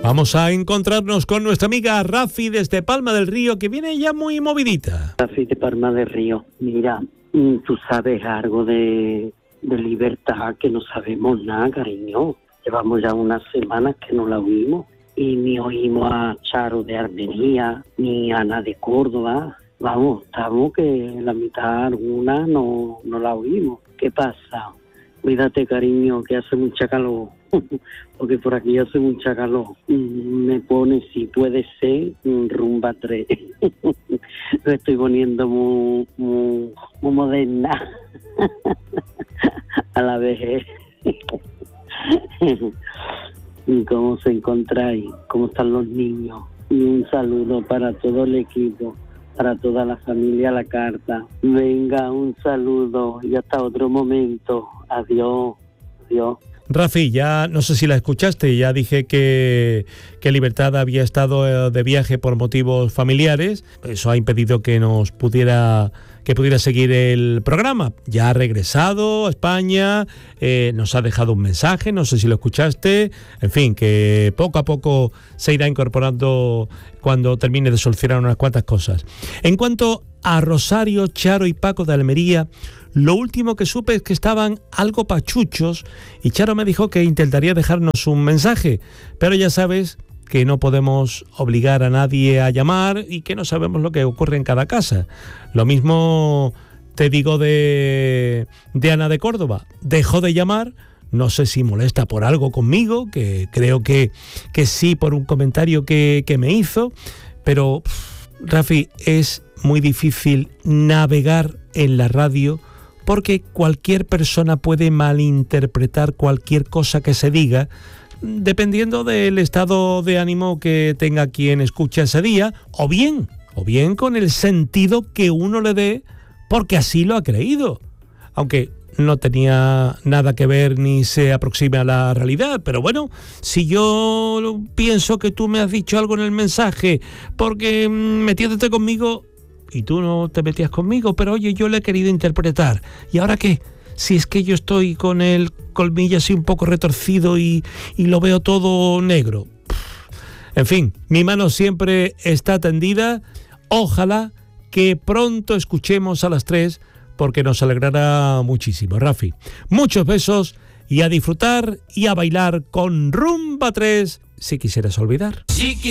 Vamos a encontrarnos con nuestra amiga Rafi desde Palma del Río, que viene ya muy movidita. Rafi de Palma del Río, mira, tú sabes algo de Libertad, que no sabemos nada, cariño. Llevamos ya unas semanas que no la oímos y ni oímos a Charo de Armería, ni a Ana de Córdoba. Vamos, estamos que la mitad alguna no la oímos. ¿Qué pasa? Cuídate, cariño, que hace mucha calor, porque por aquí hace mucha calor. Me pone, si puede ser, Rumba 3. Lo estoy poniendo muy moderna a la vejez. ¿Cómo se encontráis? ¿Cómo están los niños? Y un saludo para todo el equipo, para toda la familia La Carta. Venga, un saludo y hasta otro momento. Adiós. Adiós. Rafi, ya no sé si la escuchaste, ya dije que Libertad había estado de viaje por motivos familiares. Eso ha impedido que pudiera seguir el programa. Ya ha regresado a España, nos ha dejado un mensaje, no sé si lo escuchaste. En fin, que poco a poco se irá incorporando cuando termine de solucionar unas cuantas cosas. En cuanto a Rosario, Charo y Paco de Almería, lo último que supe es que estaban algo pachuchos y Charo me dijo que intentaría dejarnos un mensaje, pero ya sabes que no podemos obligar a nadie a llamar y que no sabemos lo que ocurre en cada casa. Lo mismo te digo de Ana de Córdoba. Dejó de llamar, no sé si molesta por algo conmigo, que creo que sí, por un comentario que me hizo, pero Rafi, es muy difícil navegar en la radio porque cualquier persona puede malinterpretar cualquier cosa que se diga dependiendo del estado de ánimo que tenga quien escucha ese día, o bien con el sentido que uno le dé porque así lo ha creído, aunque no tenía nada que ver ni se aproxima a la realidad. Pero bueno, si yo pienso que tú me has dicho algo en el mensaje porque metiéndote conmigo y tú no te metías conmigo, pero oye, yo le he querido interpretar. ¿Y ahora qué? Si es que yo estoy con el colmillo así un poco retorcido y lo veo todo negro. En fin, mi mano siempre está tendida. Ojalá que pronto escuchemos a las 3, porque nos alegrará muchísimo. Rafi, muchos besos y a disfrutar y a bailar con Rumba 3 si quisieras olvidar.